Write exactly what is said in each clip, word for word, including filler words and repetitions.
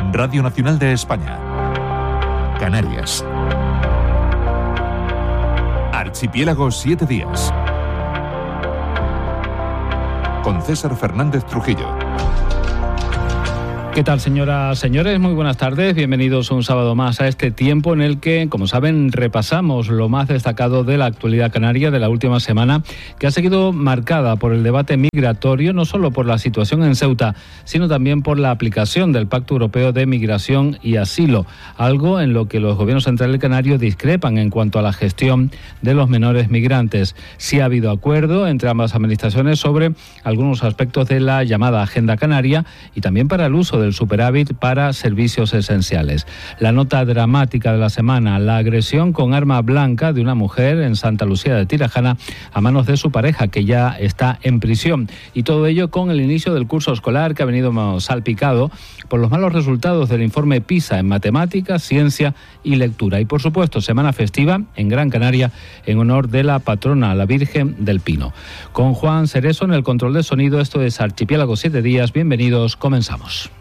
Radio Nacional de España. Canarias. Archipiélago siete días. Con César Fernández Trujillo. ¿Qué tal, señoras, señores? Muy buenas tardes. Bienvenidos un sábado más a este tiempo en el que, como saben, repasamos lo más destacado de la actualidad canaria de la última semana, que ha seguido marcada por el debate migratorio, no solo por la situación en Ceuta, sino también por la aplicación del Pacto Europeo de Migración y Asilo, algo en lo que los gobiernos central y canario discrepan en cuanto a la gestión de los menores migrantes. Sí ha habido acuerdo entre ambas administraciones sobre algunos aspectos de la llamada Agenda Canaria y también para el uso del superávit para servicios esenciales. La nota dramática de la semana, la agresión con arma blanca de una mujer en Santa Lucía de Tirajana a manos de su pareja, que ya está en prisión. Y todo ello con el inicio del curso escolar, que ha venido salpicado por los malos resultados del informe PISA en matemáticas, ciencia y lectura. Y por supuesto, semana festiva en Gran Canaria en honor de la patrona, la Virgen del Pino. Con Juan Cerezo en el control de sonido, esto es Archipiélago siete días. Bienvenidos, comenzamos.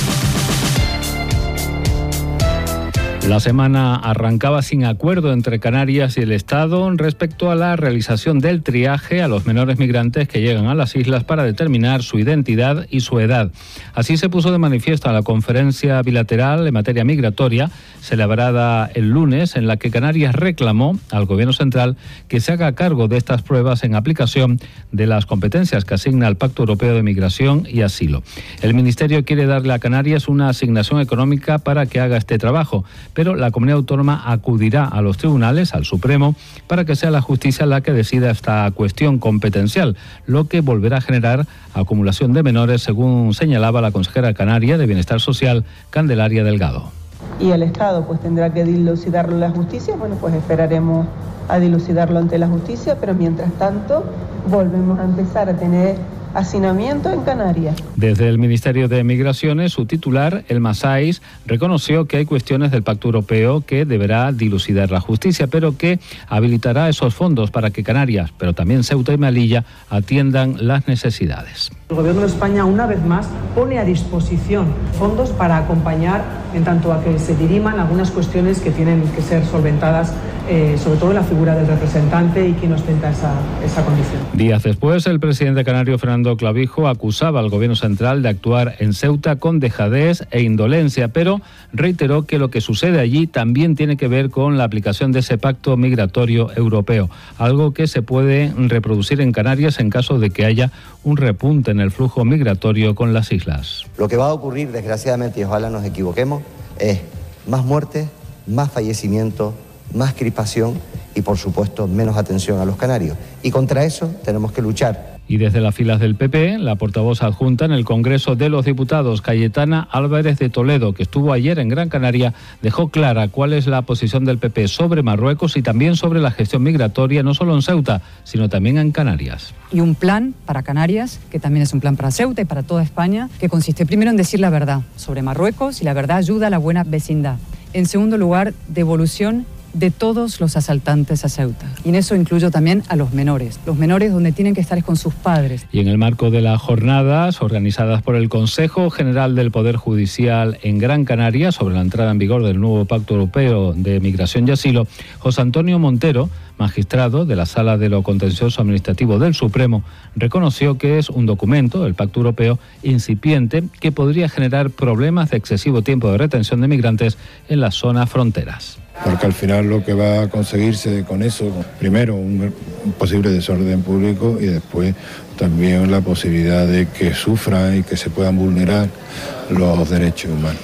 La semana arrancaba sin acuerdo entre Canarias y el Estado respecto a la realización del triaje a los menores migrantes que llegan a las islas para determinar su identidad y su edad. Así se puso de manifiesto en la conferencia bilateral en materia migratoria celebrada el lunes, en la que Canarias reclamó al Gobierno central que se haga cargo de estas pruebas en aplicación de las competencias que asigna el Pacto Europeo de Migración y Asilo. El Ministerio quiere darle a Canarias una asignación económica para que haga este trabajo, pero la comunidad autónoma acudirá a los tribunales, al Supremo, para que sea la justicia la que decida esta cuestión competencial, lo que volverá a generar acumulación de menores, según señalaba la consejera canaria de Bienestar Social, Candelaria Delgado. Y el Estado pues tendrá que dilucidarlo en la justicia. Bueno, pues esperaremos a dilucidarlo ante la justicia, pero mientras tanto volvemos a empezar a tener hacinamiento en Canarias. Desde el Ministerio de Migraciones, su titular, el Masais, reconoció que hay cuestiones del Pacto Europeo que deberá dilucidar la justicia, pero que habilitará esos fondos para que Canarias, pero también Ceuta y Melilla, atiendan las necesidades. El Gobierno de España, una vez más, pone a disposición fondos para acompañar en tanto a que se diriman algunas cuestiones que tienen que ser solventadas, eh, sobre todo en la figura del representante y quien ostenta esa, esa condición. Días después, el presidente canario Fernando Clavijo acusaba al Gobierno central de actuar en Ceuta con dejadez e indolencia, pero reiteró que lo que sucede allí también tiene que ver con la aplicación de ese pacto migratorio europeo, algo que se puede reproducir en Canarias en caso de que haya un repunte en el flujo migratorio con las islas. Lo que va a ocurrir, desgraciadamente, y ojalá nos equivoquemos, es más muertes, más fallecimientos, más crispación y, por supuesto, menos atención a los canarios. Y contra eso tenemos que luchar. Y desde las filas del P P, la portavoz adjunta en el Congreso de los Diputados, Cayetana Álvarez de Toledo, que estuvo ayer en Gran Canaria, dejó clara cuál es la posición del P P sobre Marruecos y también sobre la gestión migratoria, no solo en Ceuta, sino también en Canarias. Y un plan para Canarias, que también es un plan para Ceuta y para toda España, que consiste primero en decir la verdad sobre Marruecos, y la verdad ayuda a la buena vecindad. En segundo lugar, devolución de todos los asaltantes a Ceuta. Y en eso incluyo también a los menores. Los menores donde tienen que estar es con sus padres. Y en el marco de las jornadas organizadas por el Consejo General del Poder Judicial en Gran Canaria sobre la entrada en vigor del nuevo Pacto Europeo de Migración y Asilo, José Antonio Montero, magistrado de la Sala de lo Contencioso Administrativo del Supremo, reconoció que es un documento, el Pacto Europeo, incipiente, que podría generar problemas de excesivo tiempo de retención de migrantes en las zonas fronteras. Porque al final lo que va a conseguirse con eso, primero un posible desorden público y después también la posibilidad de que sufran y que se puedan vulnerar los derechos humanos.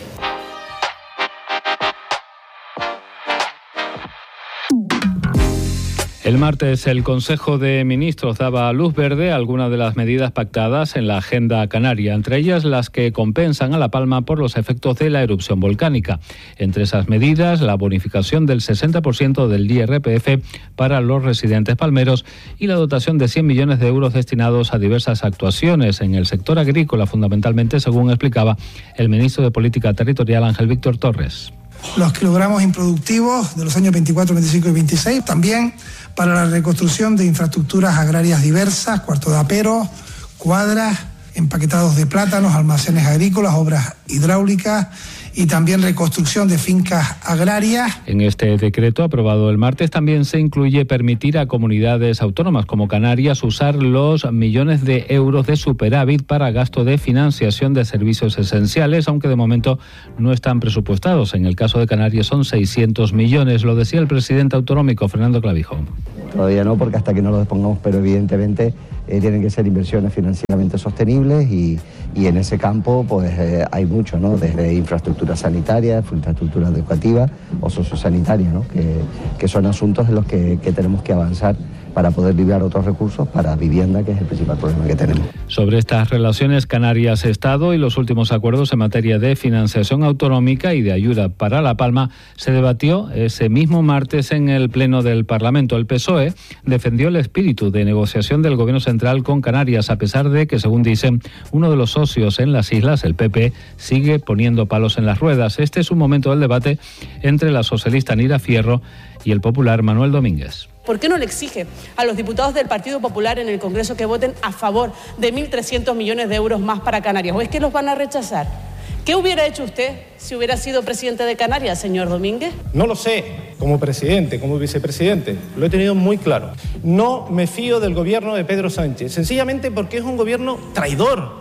El martes el Consejo de Ministros daba luz verde a algunas de las medidas pactadas en la Agenda Canaria, entre ellas las que compensan a La Palma por los efectos de la erupción volcánica. Entre esas medidas, la bonificación del sesenta por ciento del I R P F para los residentes palmeros y la dotación de cien millones de euros destinados a diversas actuaciones en el sector agrícola, fundamentalmente, según explicaba el ministro de Política Territorial, Ángel Víctor Torres. Los kilogramos improductivos de los años veinticuatro, veinticinco y veintiséis, también para la reconstrucción de infraestructuras agrarias diversas, cuarto de aperos, cuadras, empaquetados de plátanos, almacenes agrícolas, obras hidráulicas y también reconstrucción de fincas agrarias. En este decreto aprobado el martes también se incluye permitir a comunidades autónomas como Canarias usar los millones de euros de superávit para gasto de financiación de servicios esenciales, aunque de momento no están presupuestados. En el caso de Canarias son seiscientos millones, lo decía el presidente autonómico Fernando Clavijo. Todavía no, porque hasta que no lo dispongamos, pero evidentemente eh, tienen que ser inversiones financieramente sostenibles y, y en ese campo pues eh, hay mucho, ¿no? Desde infraestructura sanitaria, infraestructura educativa o sociosanitaria, ¿no? Que, que son asuntos en los que, que tenemos que avanzar para poder liberar otros recursos para vivienda, que es el principal problema que tenemos. Sobre estas relaciones Canarias-Estado y los últimos acuerdos en materia de financiación autonómica y de ayuda para La Palma se debatió ese mismo martes en el Pleno del Parlamento. El P S O E defendió el espíritu de negociación del Gobierno central con Canarias, a pesar de que, según dicen, uno de los socios en las islas, el P P, sigue poniendo palos en las ruedas. Este es un momento del debate entre la socialista Nira Fierro y el popular Manuel Domínguez. ¿Por qué no le exige a los diputados del Partido Popular en el Congreso que voten a favor de mil trescientos millones de euros más para Canarias? ¿O es que los van a rechazar? ¿Qué hubiera hecho usted si hubiera sido presidente de Canarias, señor Domínguez? No lo sé, como presidente, como vicepresidente, lo he tenido muy claro. No me fío del gobierno de Pedro Sánchez, sencillamente porque es un gobierno traidor.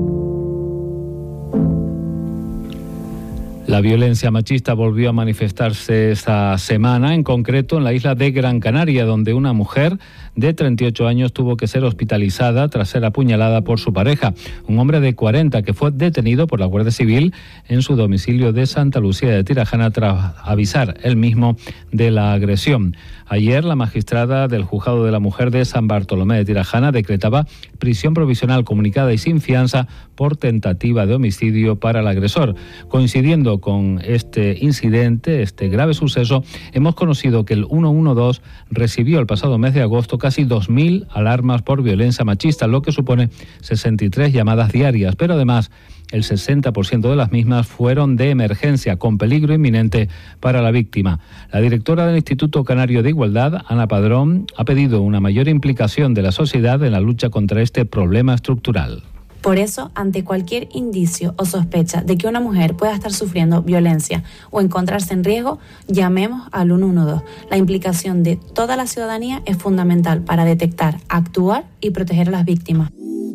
La violencia machista volvió a manifestarse esta semana, en concreto en la isla de Gran Canaria, donde una mujer de treinta y ocho años tuvo que ser hospitalizada tras ser apuñalada por su pareja, un hombre de cuarenta que fue detenido por la Guardia Civil en su domicilio de Santa Lucía de Tirajana tras avisar él mismo de la agresión. Ayer, la magistrada del Juzgado de la Mujer de San Bartolomé de Tirajana decretaba prisión provisional comunicada y sin fianza por tentativa de homicidio para el agresor. Coincidiendo con este incidente, este grave suceso, hemos conocido que el ciento doce recibió el pasado mes de agosto casi dos mil alarmas por violencia machista, lo que supone sesenta y tres llamadas diarias, pero además el sesenta por ciento de las mismas fueron de emergencia, con peligro inminente para la víctima. La directora del Instituto Canario de Igualdad, Ana Padrón, ha pedido una mayor implicación de la sociedad en la lucha contra este problema estructural. Por eso, ante cualquier indicio o sospecha de que una mujer pueda estar sufriendo violencia o encontrarse en riesgo, llamemos al ciento doce. La implicación de toda la ciudadanía es fundamental para detectar, actuar y proteger a las víctimas.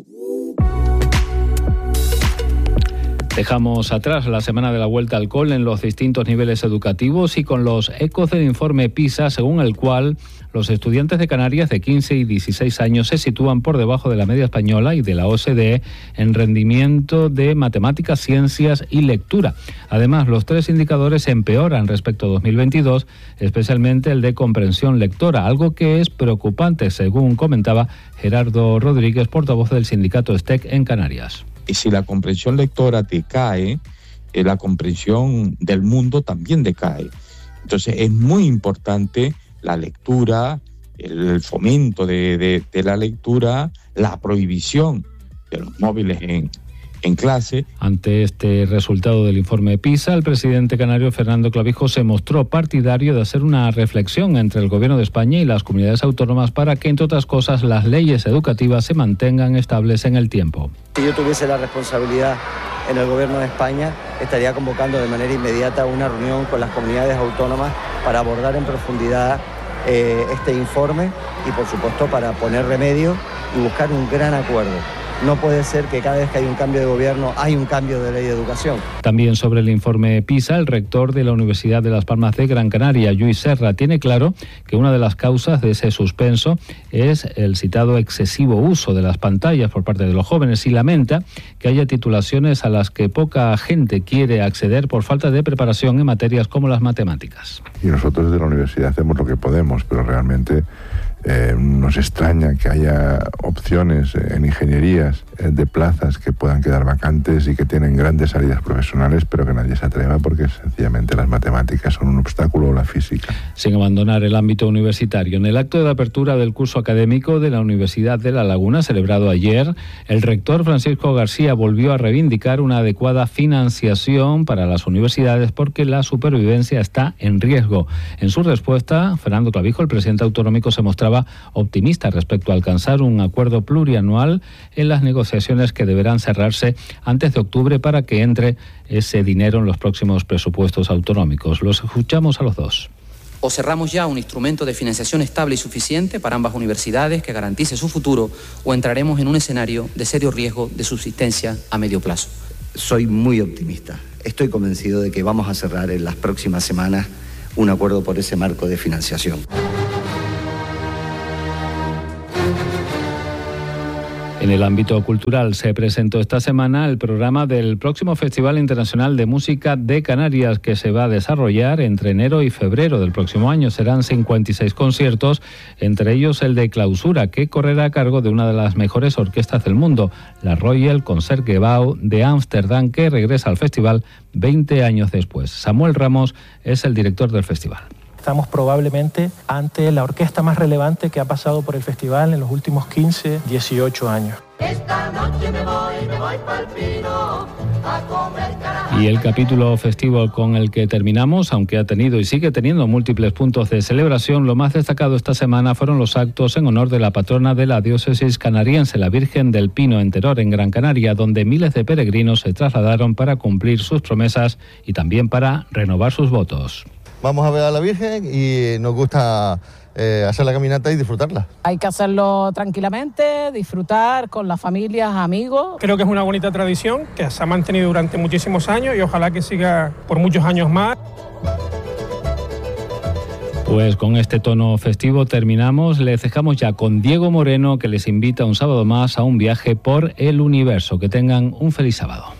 Dejamos atrás la semana de la vuelta al cole en los distintos niveles educativos y con los ecos del informe PISA, según el cual los estudiantes de Canarias de quince y dieciséis años se sitúan por debajo de la media española y de la O C D E en rendimiento de matemáticas, ciencias y lectura. Además, los tres indicadores empeoran respecto a dos mil veintidós, especialmente el de comprensión lectora, algo que es preocupante, según comentaba Gerardo Rodríguez, portavoz del sindicato S T E C en Canarias. Y si la comprensión lectora decae, eh, la comprensión del mundo también decae. Entonces es muy importante la lectura, el fomento de, de, de la lectura, la prohibición de los móviles en, en clase. Ante este resultado del informe PISA, el presidente canario Fernando Clavijo se mostró partidario de hacer una reflexión entre el Gobierno de España y las comunidades autónomas para que, entre otras cosas, las leyes educativas se mantengan estables en el tiempo. Si yo tuviese la responsabilidad en el Gobierno de España, estaría convocando de manera inmediata una reunión con las comunidades autónomas para abordar en profundidad eh, este informe y, por supuesto, para poner remedio y buscar un gran acuerdo. No puede ser que cada vez que hay un cambio de gobierno hay un cambio de ley de educación. También sobre el informe PISA, el rector de la Universidad de Las Palmas de Gran Canaria, Lluís Serra, tiene claro que una de las causas de ese suspenso es el citado excesivo uso de las pantallas por parte de los jóvenes y lamenta que haya titulaciones a las que poca gente quiere acceder por falta de preparación en materias como las matemáticas. Y nosotros desde la universidad hacemos lo que podemos, pero realmente Eh, nos extraña que haya opciones en ingenierías eh, de plazas que puedan quedar vacantes y que tienen grandes salidas profesionales, pero que nadie se atreva porque sencillamente las matemáticas son un obstáculo, o la física. Sin abandonar el ámbito universitario, en el acto de apertura del curso académico de la Universidad de La Laguna, celebrado ayer, el rector Francisco García volvió a reivindicar una adecuada financiación para las universidades porque la supervivencia está en riesgo. En su respuesta, Fernando Clavijo, el presidente autonómico, se mostraba mostraba optimista respecto a alcanzar un acuerdo plurianual en las negociaciones que deberán cerrarse antes de octubre para que entre ese dinero en los próximos presupuestos autonómicos. Los escuchamos a los dos. O cerramos ya un instrumento de financiación estable y suficiente para ambas universidades que garantice su futuro, o entraremos en un escenario de serio riesgo de subsistencia a medio plazo. Soy muy optimista. Estoy convencido de que vamos a cerrar en las próximas semanas un acuerdo por ese marco de financiación. En el ámbito cultural se presentó esta semana el programa del próximo Festival Internacional de Música de Canarias, que se va a desarrollar entre enero y febrero del próximo año. Serán cincuenta y seis conciertos, entre ellos el de clausura, que correrá a cargo de una de las mejores orquestas del mundo, la Royal Concertgebouw de Ámsterdam, que regresa al festival veinte años después. Samuel Ramos es el director del festival. Estamos probablemente ante la orquesta más relevante que ha pasado por el festival en los últimos quince, dieciocho años. Esta noche me voy, me voy pa'l Pino a comer carajo. Y el capítulo festivo con el que terminamos, aunque ha tenido y sigue teniendo múltiples puntos de celebración, lo más destacado esta semana fueron los actos en honor de la patrona de la diócesis canariense, la Virgen del Pino, en Teror, en Gran Canaria, donde miles de peregrinos se trasladaron para cumplir sus promesas y también para renovar sus votos. Vamos a ver a la Virgen y nos gusta eh, hacer la caminata y disfrutarla. Hay que hacerlo tranquilamente, disfrutar con las familias, amigos. Creo que es una bonita tradición que se ha mantenido durante muchísimos años y ojalá que siga por muchos años más. Pues con este tono festivo terminamos. Les dejamos ya con Diego Moreno, que les invita un sábado más a un viaje por el universo. Que tengan un feliz sábado.